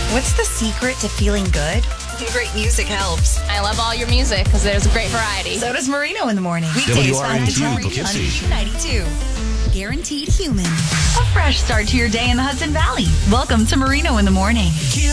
What's the secret to feeling good? Great music helps. I love all your music because there's a great variety. So does Marino in the morning. Weekdays 5 to 10 on Poughkeepsie. B92. Guaranteed human. A fresh start to your day in the Hudson Valley. Welcome to Marino in the morning.